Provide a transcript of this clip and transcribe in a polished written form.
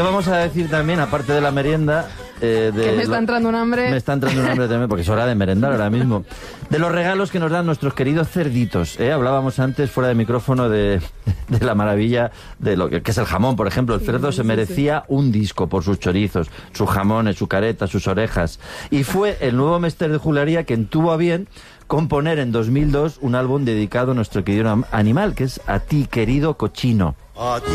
¿Qué vamos a decir también, aparte de la merienda? Que me está entrando un hambre. Me está entrando un hambre también, porque es hora de merendar ahora mismo. De los regalos que nos dan nuestros queridos cerditos. Hablábamos antes, fuera de micrófono, de la maravilla de lo que es el jamón, por ejemplo. El cerdo se merecía un disco por sus chorizos, sus jamones, su careta, sus orejas. Y fue el nuevo Mester de Juglaría quien tuvo a bien componer en 2002 un álbum dedicado a nuestro querido animal, que es A ti, querido cochino.